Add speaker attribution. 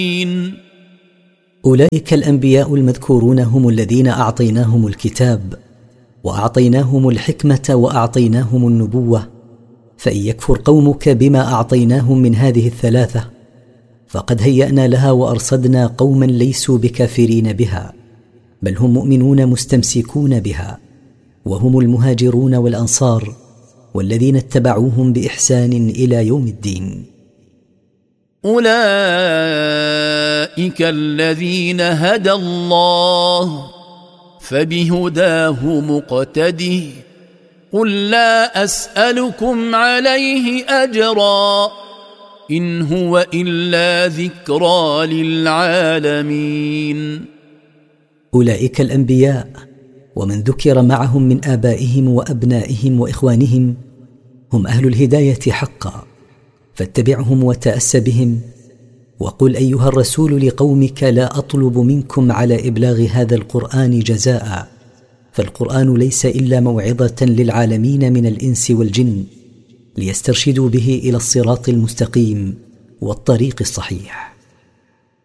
Speaker 1: أولئك الأنبياء المذكورون هم الذين أعطيناهم الكتاب وأعطيناهم الحكمة وأعطيناهم النبوة، فإن يكفر قومك بما أعطيناهم من هذه الثلاثة فقد هيأنا لها وأرصدنا قوما ليسوا بكافرين بها، بل هم مؤمنون مستمسكون بها، وهم المهاجرون والأنصار والذين اتبعوهم بإحسان إلى يوم الدين.
Speaker 2: أولئك الذين هدى الله فبهداه مقتده قل لا أسألكم عليه أجرا إن هو إلا ذكرى للعالمين.
Speaker 1: أولئك الأنبياء ومن ذكر معهم من آبائهم وأبنائهم وإخوانهم هم أهل الهداية حقا، فاتبعهم وتأس بهم، وقل أيها الرسول لقومك لا أطلب منكم على إبلاغ هذا القرآن جزاء، فالقرآن ليس إلا موعظة للعالمين من الإنس والجن ليسترشدوا به إلى الصراط المستقيم والطريق الصحيح.